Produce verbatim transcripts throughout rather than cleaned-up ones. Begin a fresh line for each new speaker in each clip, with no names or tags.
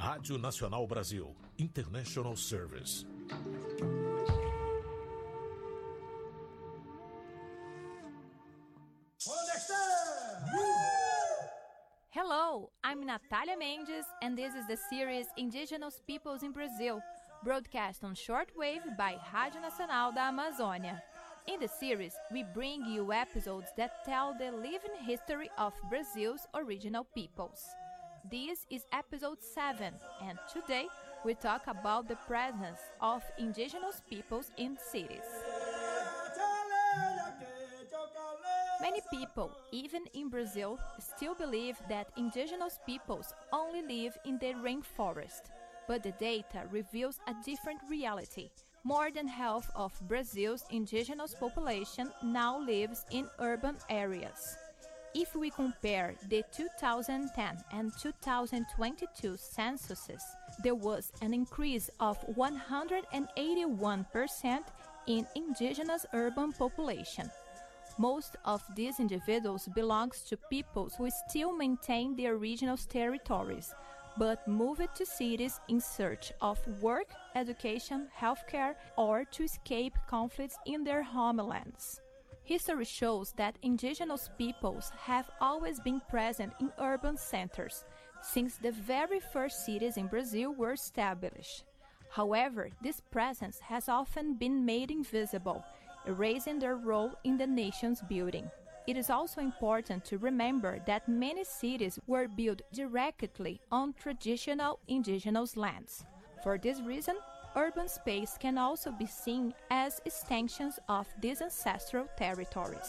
Rádio Nacional Brasil, International Service.
Hello, I'm Natalia Mendes, and this is the series Indigenous Peoples in Brazil, broadcast on shortwave by Rádio Nacional da Amazônia. In the series, we bring you episodes that tell the living history of Brazil's original peoples. This is episode seven, and today we talk about the presence of indigenous peoples in cities. Many people, even in Brazil, still believe that indigenous peoples only live in the rainforest, but the data reveals a different reality. More than half of Brazil's indigenous population now lives in urban areas. If we compare the two thousand ten and two thousand twenty-two censuses, there was an increase of one hundred eighty-one percent in indigenous urban population. Most of these individuals belong to peoples who still maintain their original territories, but moved to cities in search of work, education, healthcare, or to escape conflicts in their homelands. History shows that indigenous peoples have always been present in urban centers, since the very first cities in Brazil were established. However, this presence has often been made invisible, erasing their role in the nation's building. It is also important to remember that many cities were built directly on traditional indigenous lands. For this reason, urban space can also be seen as extensions of these ancestral territories.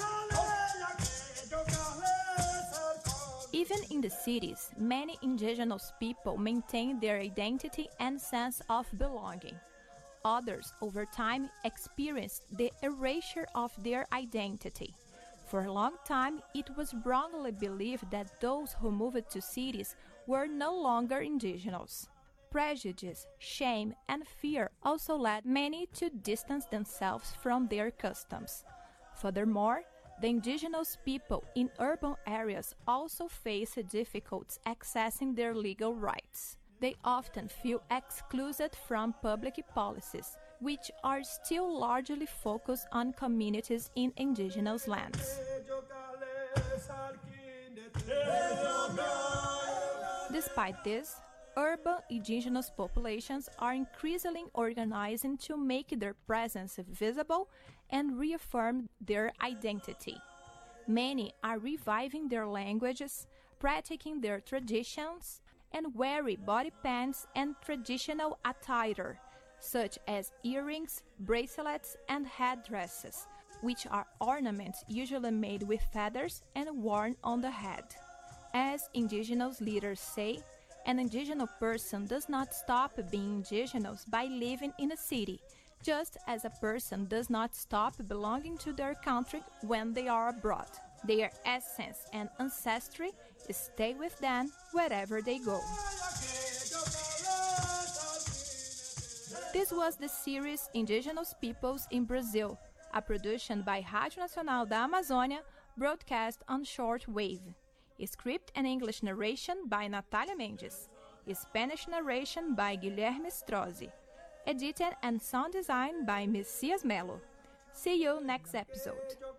Even in the cities, many indigenous people maintain their identity and sense of belonging. Others, over time, experienced the erasure of their identity. For a long time, it was wrongly believed that those who moved to cities were no longer indigenous. Prejudice, shame, and fear also led many to distance themselves from their customs. Furthermore, the indigenous people in urban areas also face difficulties accessing their legal rights. They often feel excluded from public policies, which are still largely focused on communities in indigenous lands. Despite this, urban indigenous populations are increasingly organizing to make their presence visible and reaffirm their identity. Many are reviving their languages, practicing their traditions, and wearing body paints and traditional attire, such as earrings, bracelets, and headdresses, which are ornaments usually made with feathers and worn on the head. As indigenous leaders say, an indigenous person does not stop being indigenous by living in a city, just as a person does not stop belonging to their country when they are abroad. Their essence and ancestry stay with them wherever they go. This was the series Indigenous Peoples in Brazil, a production by Rádio Nacional da Amazônia, broadcast on shortwave. Script and English narration by Natalia Mendes. Spanish narration by Guilherme Strozzi. Edited and sound design by Messias Melo. See you next episode.